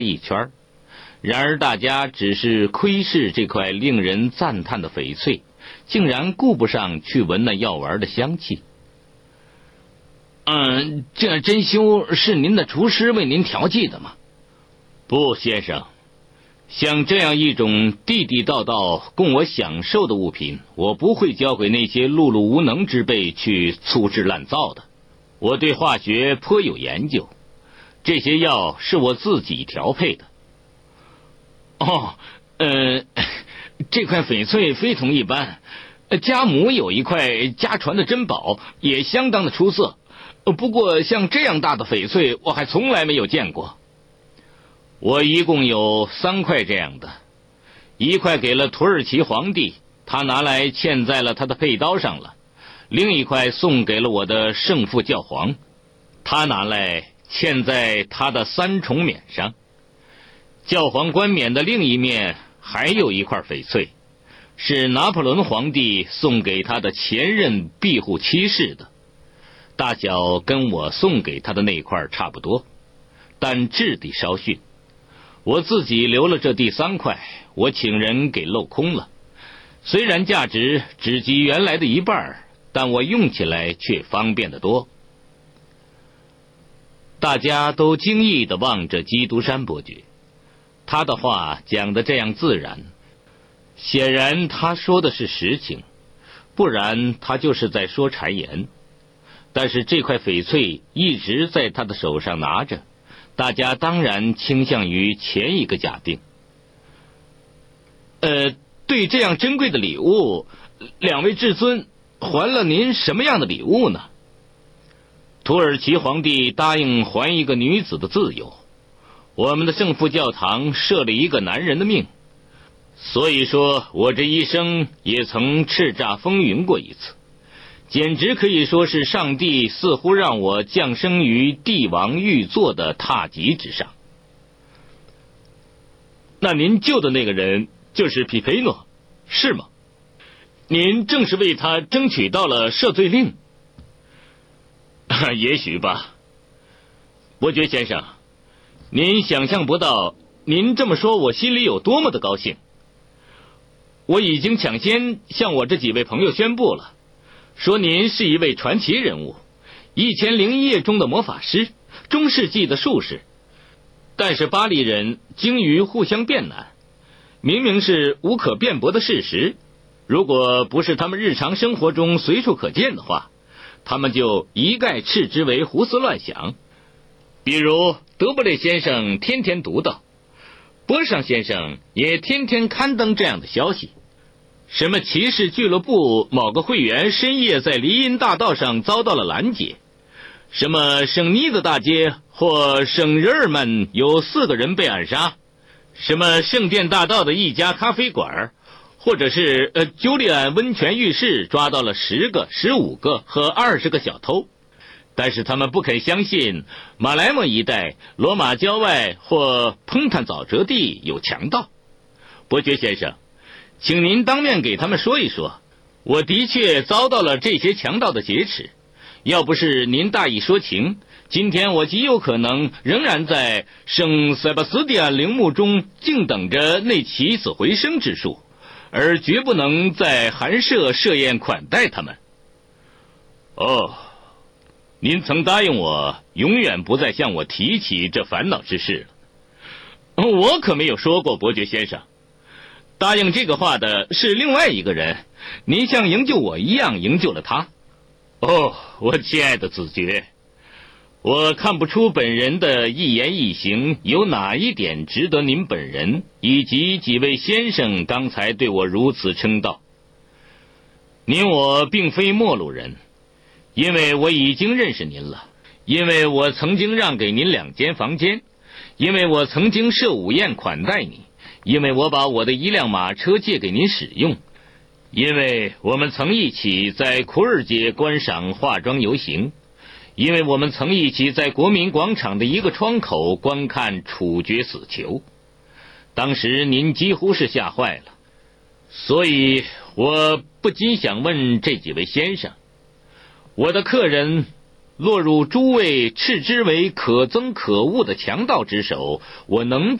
一圈，然而大家只是窥视这块令人赞叹的翡翠，竟然顾不上去闻那药丸的香气。这珍馐是您的厨师为您调剂的吗？不，先生。像这样一种地地道道供我享受的物品，我不会交给那些碌碌无能之辈去粗制滥造的。我对化学颇有研究，这些药是我自己调配的。这块翡翠非同一般，家母有一块家传的珍宝，也相当的出色。不过像这样大的翡翠，我还从来没有见过。我一共有3块这样的，一块给了土耳其皇帝，他拿来嵌在了他的佩刀上了；另一块送给了我的圣父教皇，他拿来嵌在他的3重冕上。教皇冠冕的另一面还有一块翡翠，是拿破仑皇帝送给他的前任庇护七世的，大小跟我送给他的那块差不多，但质地稍逊。我自己留了这第3块，我请人给镂空了。虽然价值只及原来的一半，但我用起来却方便得多。大家都惊异地望着基督山伯爵，他的话讲得这样自然，显然他说的是实情，不然他就是在说谗言。但是这块翡翠一直在他的手上拿着，大家当然倾向于前一个假定。对这样珍贵的礼物，2位至尊还了您什么样的礼物呢？土耳其皇帝答应还一个女子的自由，我们的圣父教堂赦了一个男人的命，所以说我这一生也曾叱咤风云过一次，简直可以说是上帝似乎让我降生于帝王玉座的踏级之上。那您救的那个人就是匹培诺，是吗？您正是为他争取到了赦罪令。也许吧。伯爵先生，您想象不到您这么说我心里有多么的高兴。我已经抢先向我这几位朋友宣布了，说您是一位传奇人物，1001夜中的魔法师，中世纪的术士。但是巴黎人精于互相辩难，明明是无可辩驳的事实，如果不是他们日常生活中随处可见的话，他们就一概斥之为胡思乱想。比如德布雷先生天天读到，波尚先生也天天刊登这样的消息，什么骑士俱乐部某个会员深夜在林荫大道上遭到了拦截，什么圣尼德大街或圣日耳曼有4个人被暗杀，什么圣殿大道的一家咖啡馆，或者是九里安温泉浴室抓到了10个、15个和20个小偷。但是他们不肯相信马莱莫一带、罗马郊外或蓬坦沼泽地有强盗。伯爵先生，请您当面给他们说一说，我的确遭到了这些强盗的劫持，要不是您大意说情，今天我极有可能仍然在圣塞巴斯蒂安陵墓中静等着那起死回生之术，而绝不能在寒舍设宴款待他们。您曾答应我永远不再向我提起这烦恼之事了。我可没有说过，伯爵先生。答应这个话的是另外一个人，您像营救我一样营救了他。我亲爱的子爵，我看不出本人的一言一行有哪一点值得您本人以及几位先生刚才对我如此称道。您我并非陌路人，因为我已经认识您了，因为我曾经让给您2间房间，因为我曾经设午宴款待你，因为我把我的一辆马车借给您使用，因为我们曾一起在库尔街观赏化妆游行，因为我们曾一起在国民广场的一个窗口观看处决死囚。当时您几乎是吓坏了，所以我不禁想问这几位先生，我的客人落入诸位斥之为可憎可恶的强盗之手，我能